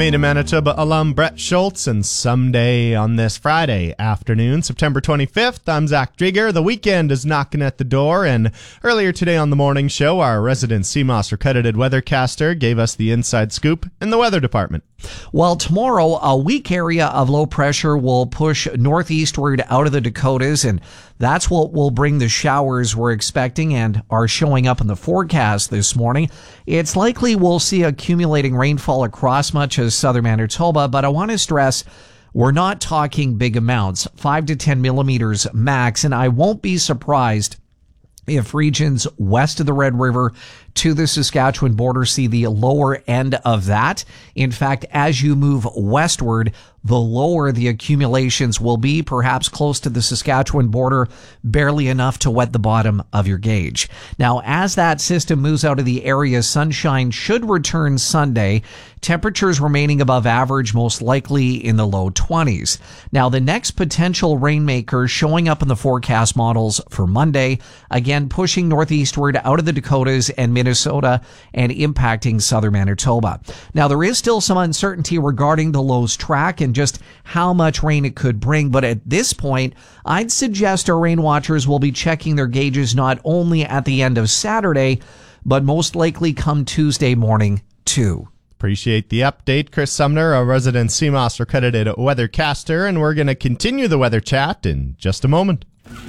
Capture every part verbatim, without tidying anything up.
Made in Manitoba alum Brett Schultz, and someday on this Friday afternoon, September twenty-fifth, I'm Zach Drieger. The weekend is knocking at the door, and earlier today on the morning show, our resident C M O S accredited weathercaster gave us the inside scoop in the weather department. Well, tomorrow, a weak area of low pressure will push northeastward out of the Dakotas, and that's what will bring the showers we're expecting and are showing up in the forecast this morning. It's likely we'll see accumulating rainfall across much of southern Manitoba, but I want to stress we're not talking big amounts, five to ten millimeters max, and I won't be surprised if regions west of the Red River to the Saskatchewan border see the lower end of that. In fact, as you move westward, the lower the accumulations will be, perhaps close to the Saskatchewan border, barely enough to wet the bottom of your gauge. Now, as that system moves out of the area, sunshine should return Sunday. Temperatures remaining above average, most likely in the low twenties. Now, the next potential rainmaker showing up in the forecast models for Monday, again pushing northeastward out of the Dakotas and Minnesota and impacting southern Manitoba. Now, there is still some uncertainty regarding the low's track and just how much rain it could bring, but at this point, I'd suggest our rain watchers will be checking their gauges not only at the end of Saturday, but most likely come Tuesday morning too. Appreciate the update, Chris Sumner, a resident C M O S accredited weathercaster, and we're going to continue the weather chat in just a moment.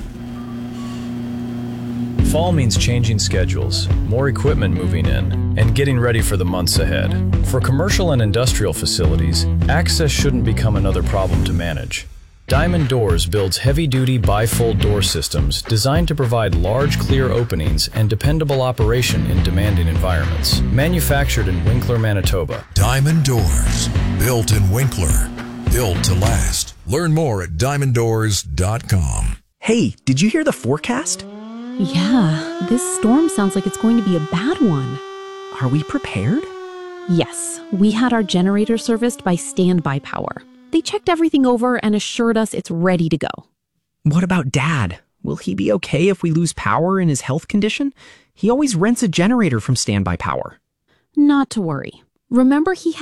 Fall means changing schedules, more equipment moving in, and getting ready for the months ahead. For commercial and industrial facilities, access shouldn't become another problem to manage. Diamond Doors builds heavy-duty bifold door systems designed to provide large, clear openings and dependable operation in demanding environments. Manufactured in Winkler, Manitoba. Diamond Doors, built in Winkler, built to last. Learn more at diamond doors dot com. Hey, did you hear the forecast? Yeah, this storm sounds like it's going to be a bad one. Are we prepared? Yes, we had our generator serviced by Standby Power. They checked everything over and assured us it's ready to go. What about Dad? Will he be okay if we lose power in his health condition? He always rents a generator from Standby Power. Not to worry. Remember, he